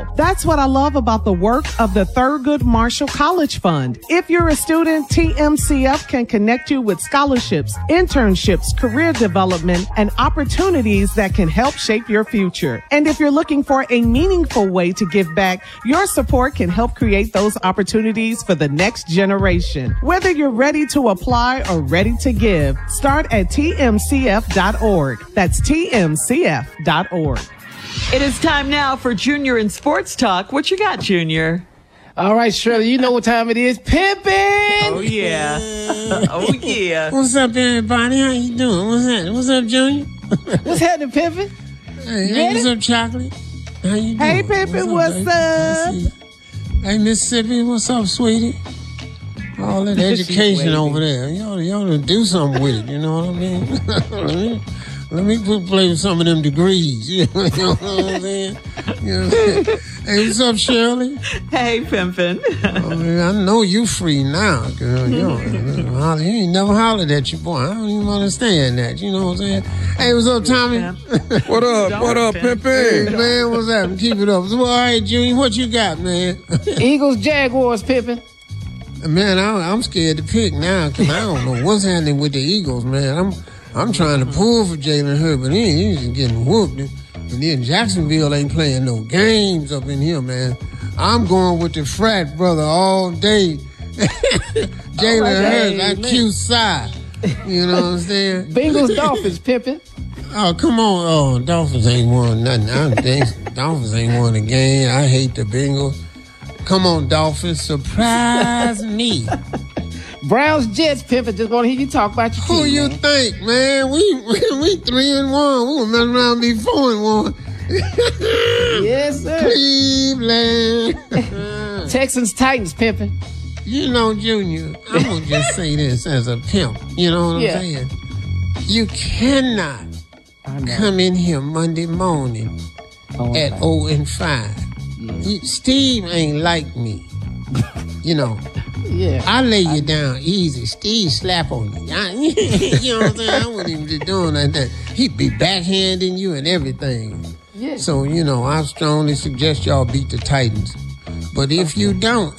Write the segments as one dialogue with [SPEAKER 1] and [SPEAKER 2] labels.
[SPEAKER 1] potential. That's what I love about the work of the Thurgood Marshall College Fund. If you're a student, TMCF can connect you with scholarships, internships, career development, and opportunities that can help shape your future. And if you're looking for a meaningful way to give back, your support can help create those opportunities for the next generation. Whether you're ready to apply or ready to give, start at tmcf.org. That's tmcf.org.
[SPEAKER 2] It is time now for Junior in Sports Talk. What you got, Junior?
[SPEAKER 3] All right, Shirley, you know what time it is. Pimpin'!
[SPEAKER 2] Oh, yeah. Oh, yeah.
[SPEAKER 4] What's up, everybody? How you doing? What's happening? What's up, Junior?
[SPEAKER 3] What's happening, Pimpin'?
[SPEAKER 4] Hey, what's up, Chocolate? How you doing?
[SPEAKER 1] Hey, Pimpin', what's up?
[SPEAKER 4] Hey, Mississippi, what's up, sweetie? All that education over there. You ought to do something with it, you know what I mean? Let me play with some of them degrees. You know what I'm saying? You know what I'm saying? Hey, what's up, Shirley?
[SPEAKER 2] Hey, Pimpin'.
[SPEAKER 4] I know you free now, girl. You ain't never hollered at your boy. I don't even understand that. You know what I'm saying? Hey, what's up, Tommy?
[SPEAKER 5] What up? What up, Pimpin'?
[SPEAKER 4] Hey, man, what's happening? Keep it up. So, all right, Junior, what you got, man?
[SPEAKER 3] Eagles, Jaguars, Pimpin'.
[SPEAKER 4] Man, I'm scared to pick now because I don't know what's happening with the Eagles, man. I'm trying to pull for Jalen Hurts, but he's just getting whooped. And then Jacksonville ain't playing no games up in here, man. I'm going with the frat brother all day. Jalen Hurts, IQ side. You know what I'm saying?
[SPEAKER 3] Bengals, Dolphins, Pimpin'.
[SPEAKER 4] Oh, come on. Oh, Dolphins ain't won nothing. Dolphins ain't won a game. I hate the Bengals. Come on, Dolphins. Surprise me.
[SPEAKER 3] Browns, Jets, Pimpin'. Just want to hear you talk about your team.
[SPEAKER 4] Who you think, man? We 3-1. We were messing around be 4-1.
[SPEAKER 3] Yes, sir.
[SPEAKER 4] Cleveland.
[SPEAKER 3] Texans, Titans, Pimpin'.
[SPEAKER 4] You know, Junior, I'm going to just say this as a pimp. You know what I'm saying? You cannot come in here Monday morning at 0-5. Steve ain't like me. You know.
[SPEAKER 3] Yeah.
[SPEAKER 4] I lay you down easy. Steve slap on you. You know what I'm saying? I wouldn't even be doing like that. He'd be backhanding you and everything.
[SPEAKER 3] Yeah.
[SPEAKER 4] So, you know, I strongly suggest y'all beat the Titans. But if you don't...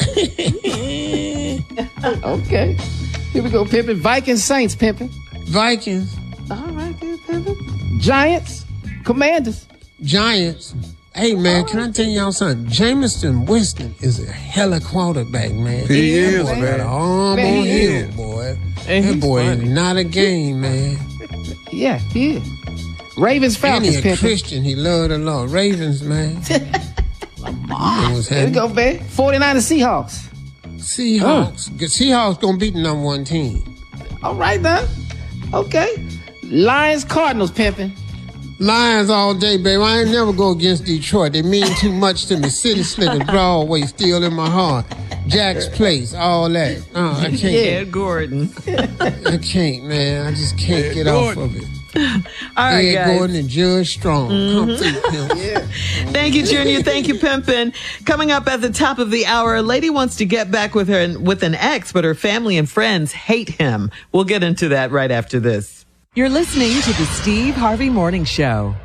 [SPEAKER 3] Okay. Here we go, Pimpin'. Vikings, Saints, Pimpin'.
[SPEAKER 4] Vikings.
[SPEAKER 3] All right, Pimpin'. Giants, Commanders.
[SPEAKER 4] Giants. Hey, man, can I tell y'all something? Jameson Winston is a hella quarterback, man.
[SPEAKER 5] He is,
[SPEAKER 4] boy
[SPEAKER 5] man.
[SPEAKER 4] Got an arm on him, boy. That boy is not a game, man.
[SPEAKER 3] Yeah, he is. Ravens, Falcons,
[SPEAKER 4] Pimpin'. Christian, he loved the Lord. Ravens, man.
[SPEAKER 3] Here we go, man. 49ers, Seahawks.
[SPEAKER 4] Seahawks. Seahawks gonna beat the number one team.
[SPEAKER 3] All right, now. Okay. Lions, Cardinals, Pimpin'.
[SPEAKER 4] Lions all day, baby. I ain't never go against Detroit. They mean too much to me. City Slickers, Broadway, still in my heart. Jack's Place, all that. Oh, I can't.
[SPEAKER 2] Ed Gordon.
[SPEAKER 4] I can't, man. I just can't get off of it.
[SPEAKER 2] All right,
[SPEAKER 4] Ed
[SPEAKER 2] guys.
[SPEAKER 4] Gordon and Judge Strong. Come through, pimp.
[SPEAKER 2] Thank you, Junior. Thank you, Pimpin'. Coming up at the top of the hour, a lady wants to get back with an ex, but her family and friends hate him. We'll get into that right after this.
[SPEAKER 6] You're listening to the Steve Harvey Morning Show.